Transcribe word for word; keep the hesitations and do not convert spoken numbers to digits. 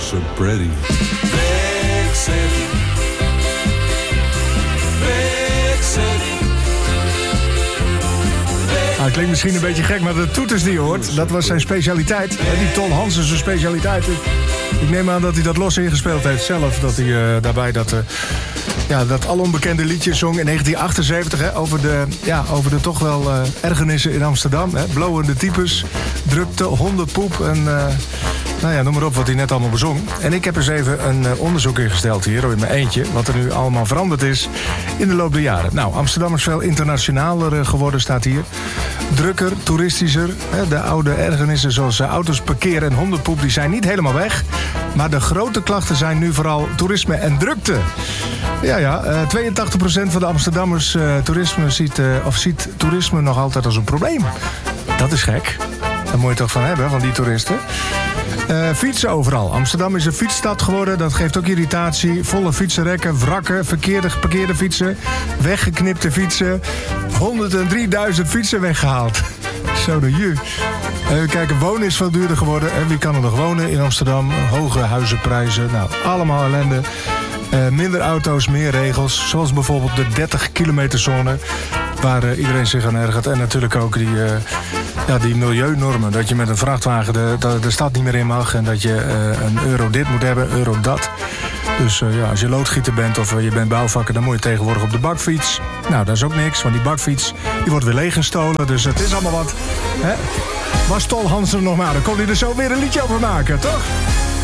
so pretty. Big city. Big city. Ah, het klinkt misschien een beetje gek, maar de toeters die je hoort, dat was zijn specialiteit. Hè, die Ton Hansen zijn specialiteit. Ik neem aan dat hij dat los ingespeeld heeft zelf. Dat hij uh, daarbij dat, uh, ja, dat alonbekende liedje zong in negentien achtenzeventig... Hè, over, de, ja, over de toch wel uh, ergernissen in Amsterdam. Hè, blowende types, drukte, hondenpoep en... Uh, Nou ja, noem maar op wat hij net allemaal bezong. En ik heb eens even een uh, onderzoek ingesteld hier, in mijn eentje... wat er nu allemaal veranderd is in de loop der jaren. Nou, Amsterdam is veel internationaler uh, geworden, staat hier. Drukker, toeristischer. Hè, de oude ergernissen zoals uh, auto's parkeren en hondenpoep... die zijn niet helemaal weg. Maar de grote klachten zijn nu vooral toerisme en drukte. Ja, ja, uh, tweeëntachtig procent van de Amsterdammers uh, toerisme ziet, uh, of ziet toerisme nog altijd als een probleem. Dat is gek. Daar moet je toch van hebben, van die toeristen. Uh, fietsen overal. Amsterdam is een fietsstad geworden. Dat geeft ook irritatie. Volle fietsenrekken, wrakken, verkeerde geparkeerde fietsen... weggeknipte fietsen. honderddrieduizend fietsen weggehaald. Zo de ju. Uh, kijken, wonen is veel duurder geworden. En wie kan er nog wonen in Amsterdam? Hoge huizenprijzen. Nou, allemaal ellende. Uh, minder auto's, meer regels. Zoals bijvoorbeeld de dertig kilometer zone... waar uh, iedereen zich aan ergert. En natuurlijk ook die, uh, ja, die milieunormen. Dat je met een vrachtwagen de, de, de stad niet meer in mag... en dat je uh, een euro dit moet hebben, euro dat. Dus uh, ja, als je loodgieter bent of uh, je bent bouwvakker... dan moet je tegenwoordig op de bakfiets. Nou, dat is ook niks, want die bakfiets die wordt weer leeggestolen. Dus het is allemaal wat. Hè? Was Ton Hansen nog maar, dan kon hij er zo weer een liedje over maken, toch?